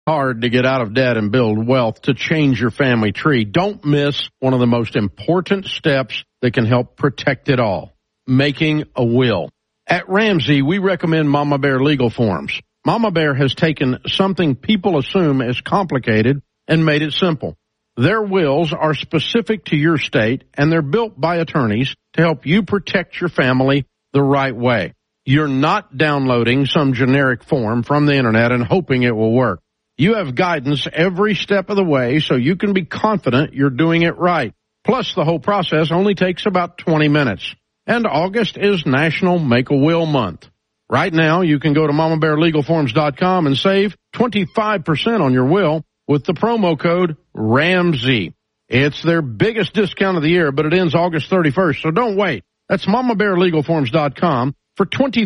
Hard to get out of debt and build wealth to change your family tree. Don't miss one of the most important steps that can help protect it all. Making a will. At Ramsey, we recommend Mama Bear legal forms. Mama Bear has taken something people assume is complicated and made it simple. Their wills are specific to your state, and they're built by attorneys to help you protect your family the right way. You're not downloading some generic form from the internet and hoping it will work. You have guidance every step of the way so you can be confident you're doing it right. Plus, the whole process only takes about 20 minutes. And August is National Make-A-Will Month. Right now, you can go to MamaBearLegalForms.com and save 25% on your will with the promo code RAMSEY. It's their biggest discount of the year, but it ends August 31st, so don't wait. That's MamaBearLegalForms.com for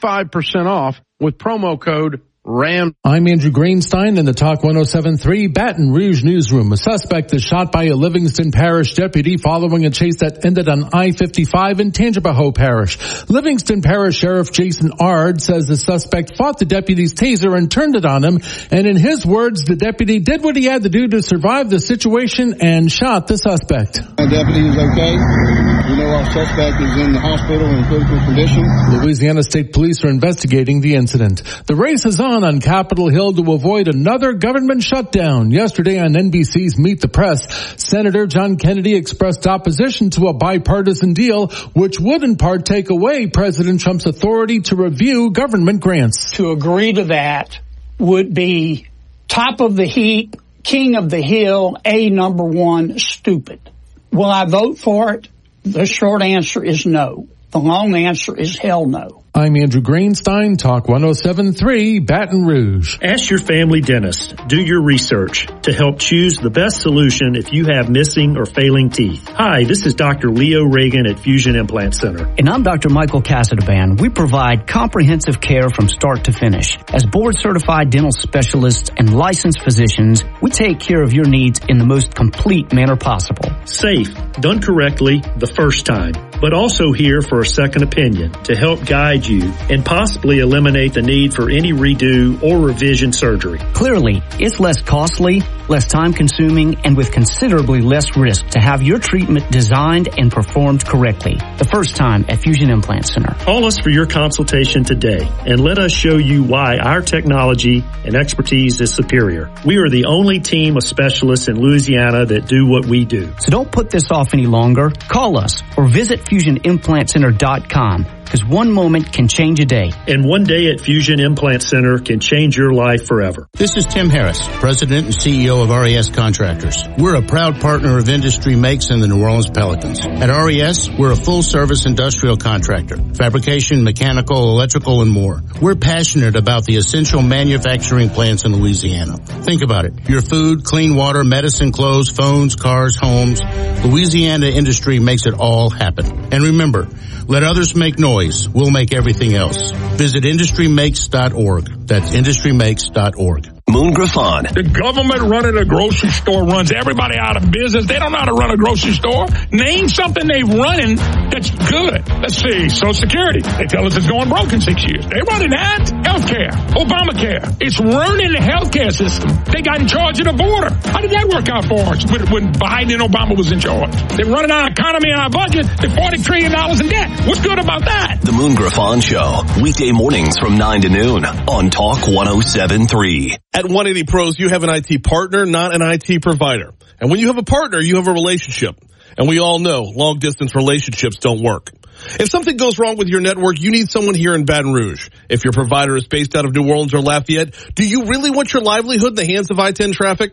25% off with promo code RAM. I'm Andrew Greenstein in the Talk 107.3 Baton Rouge newsroom. A suspect is shot by a Livingston Parish deputy following a chase that ended on I-55 in Tangipahoa Parish. Livingston Parish Sheriff Jason Ard says the suspect fought the deputy's taser and turned it on him. And in his words, the deputy did what he had to do to survive the situation and shot the suspect. Our deputy is okay. We know our suspect is in the hospital in critical condition. Louisiana State Police are investigating the incident. The race is on Capitol Hill to avoid another government shutdown. Yesterday on NBC's Meet the Press, Senator John Kennedy expressed opposition to a bipartisan deal which would in part take away President Trump's authority to review government grants. To agree to that would be top of the heap, king of the hill, number one, stupid. Will I vote for it? The short answer is no. The long answer is hell no. I'm Andrew Greenstein, Talk 107.3 Baton Rouge. Ask your family dentist, do your research to help choose the best solution if you have missing or failing teeth. Hi, this is Dr. Leo Reagan at Fusion Implant Center. And I'm Dr. Michael Casadaband. We provide comprehensive care from start to finish. As board-certified dental specialists and licensed physicians, we take care of your needs in the most complete manner possible. Safe, done correctly the first time, but also here for a second opinion to help guide you and possibly eliminate the need for any redo or revision surgery. Clearly, it's less costly, less time-consuming, and with considerably less risk to have your treatment designed and performed correctly. The first time at Fusion Implant Center. Call us for your consultation today and let us show you why our technology and expertise is superior. We are the only team of specialists in Louisiana that do what we do. So don't put this off any longer. Call us or visit FusionImplantCenter.com. Because one moment can change a day. And one day at Fusion Implant Center can change your life forever. This is Tim Harris, President and CEO of RES Contractors. We're a proud partner of Industry Makes and the New Orleans Pelicans. At RES, we're a full-service industrial contractor. Fabrication, mechanical, electrical, and more. We're passionate about the essential manufacturing plants in Louisiana. Think about it. Your food, clean water, medicine, clothes, phones, cars, homes. Louisiana Industry makes it all happen. And remember, let others make noise. We'll make everything else. Visit industrymakes.org. That's industrymakes.org. Moon Griffon. The government running a grocery store runs everybody out of business. They don't know how to run a grocery store. Name something they've running that's good. Let's see. Social Security. They tell us it's going broke in 6 years. They running that. Healthcare. Obamacare. It's ruining the healthcare system. They got in charge of the border. How did that work out for us when Biden and Obama was in charge? They're running our economy and our budget. They're $40 trillion in debt. What's good about that? The Moon Griffon Show. Weekday mornings from 9 to noon on Talk 107.3. At 180 Pros, you have an IT partner, not an IT provider. And when you have a partner, you have a relationship. And we all know long-distance relationships don't work. If something goes wrong with your network, you need someone here in Baton Rouge. If your provider is based out of New Orleans or Lafayette, do you really want your livelihood in the hands of I-10 traffic?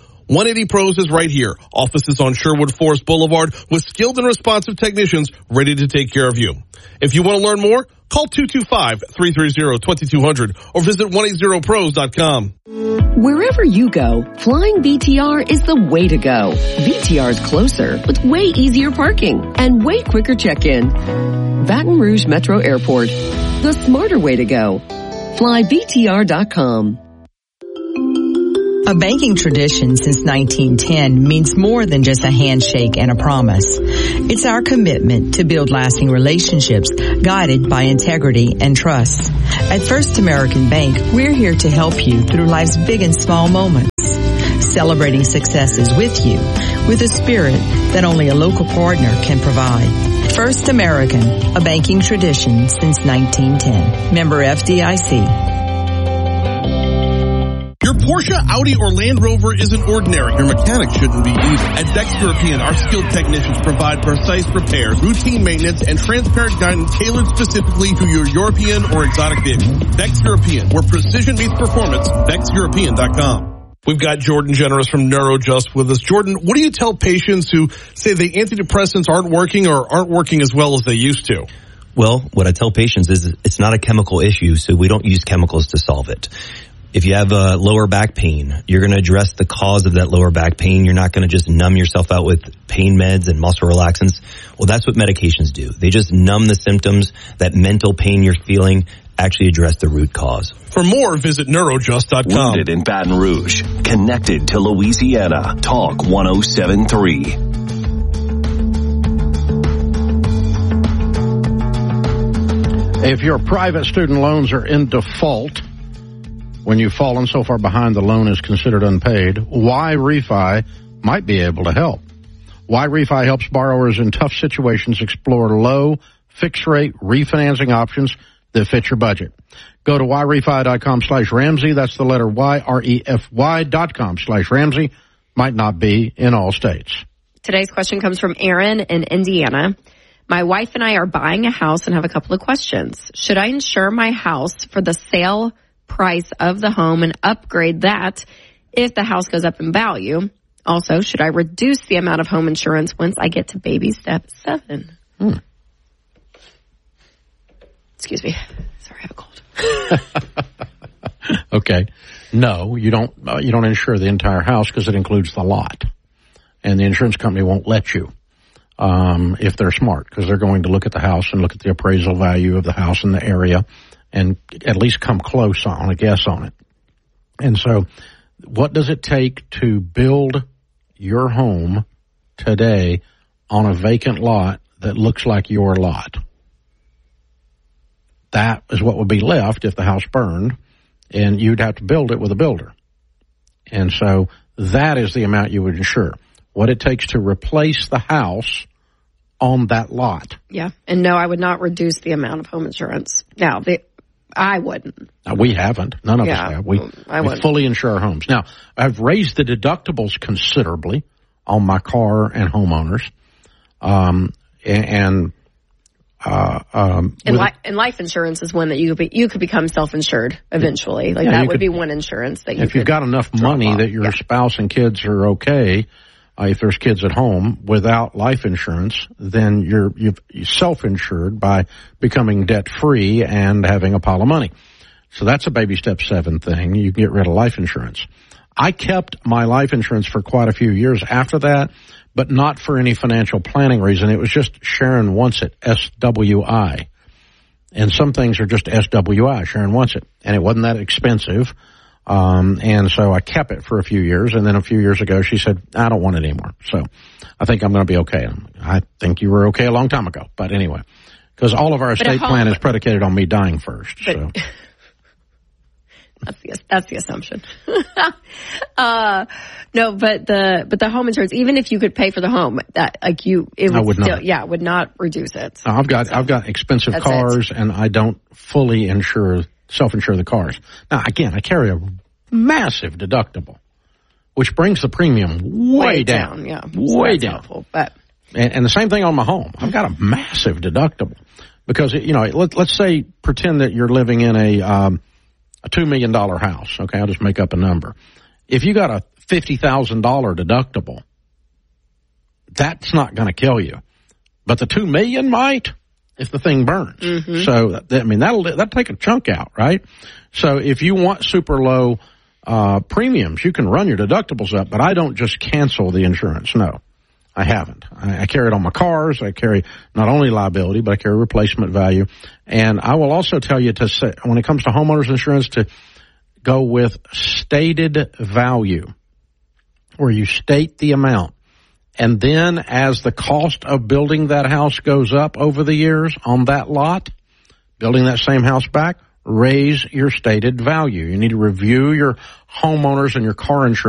180 Pros is right here. Offices on Sherwood Forest Boulevard with skilled and responsive technicians ready to take care of you. If you want to learn more, call 225-330-2200 or visit 180pros.com. Wherever you go, flying VTR is the way to go. VTR is closer with way easier parking and way quicker check-in. Baton Rouge Metro Airport, the smarter way to go. FlyVTR.com. A banking tradition since 1910 means more than just a handshake and a promise. It's our commitment to build lasting relationships guided by integrity and trust. At First American Bank, we're here to help you through life's big and small moments, celebrating successes with you with a spirit that only a local partner can provide. First American, a banking tradition since 1910. Member FDIC. Your Porsche, Audi, or Land Rover isn't ordinary. Your mechanic shouldn't be either. At Dex European, our skilled technicians provide precise repairs, routine maintenance, and transparent guidance tailored specifically to your European or exotic vehicle. Dex European, where precision meets performance. DexEuropean.com. We've got Jordan Generous from NeuroJust with us. Jordan, what do you tell patients who say the antidepressants aren't working or aren't working as well as they used to? Well, what I tell patients is it's not a chemical issue, so we don't use chemicals to solve it. If you have lower back pain, you're going to address the cause of that lower back pain. You're not going to just numb yourself out with pain meds and muscle relaxants. Well, that's what medications do. They just numb the symptoms. That mental pain you're feeling, actually address the root cause. For more, visit neurojust.com. Rooted in Baton Rouge, connected to Louisiana. Talk 107.3. If your private student loans are in default, when you've fallen so far behind the loan is considered unpaid, YRefi might be able to help. YRefi helps borrowers in tough situations explore low, fixed-rate refinancing options that fit your budget. Go to YRefi.com/Ramsey. That's the letter YREFY.com/Ramsey. Might not be in all states. Today's question comes from Aaron in Indiana. My wife and I are buying a house and have a couple of questions. Should I insure my house for the sale price of the home and upgrade that if the house goes up in value? Also, should I reduce the amount of home insurance once I get to baby step 7? Excuse me. Sorry, I have a cold. Okay. No, you don't insure the entire house because it includes the lot. And the insurance company won't let you if they're smart, because they're going to look at the house and look at the appraisal value of the house in the area and at least come close on a guess on it. And so what does it take to build your home today on a vacant lot that looks like your lot? That is what would be left if the house burned, and you'd have to build it with a builder. And so that is the amount you would insure. What it takes to replace the house on that lot. Yeah. And no, I would not reduce the amount of home insurance. Now, I wouldn't. We haven't. None of us have. We fully insure our homes. Now, I've raised the deductibles considerably on my car and homeowners. And life insurance is one that you could become self-insured eventually. Like that would be one insurance that if you've got enough money that your spouse and kids are okay, if there's kids at home without life insurance, then you're self-insured by becoming debt-free and having a pile of money. So that's a baby step 7 thing. You can get rid of life insurance. I kept my life insurance for quite a few years after that, but not for any financial planning reason. It was just Sharon wants it, SWI. And some things are just SWI, Sharon wants it. And it wasn't that expensive. And so I kept it for a few years. And then a few years ago, she said, I don't want it anymore. So I think I'm going to be okay. I think you were okay a long time ago. But anyway, because all of our estate plan is predicated on me dying first. So. That's the assumption. No, but the home insurance, even if you could pay for the home, would not reduce it. I've got expensive cars, and I don't fully self-insure the cars. Now, again, I carry a massive deductible, which brings the premium way down. Yeah, way down. Helpful, but and the same thing on my home. I've got a massive deductible because let's say pretend that you're living in a $2 million house. Okay, I'll just make up a number. If you got a $50,000 deductible, that's not going to kill you, but the $2 million might if the thing burns. Mm-hmm. So that'll take a chunk out, right? So if you want super low premiums, you can run your deductibles up. But I don't just cancel the insurance. No, I haven't. I carry it on my cars. I carry not only liability, but I carry replacement value. And I will also tell you to say, when it comes to homeowners insurance, to go with stated value, where you state the amount. And then as the cost of building that house goes up over the years on that lot, building that same house back, raise your stated value. You need to review your homeowners and your car insurance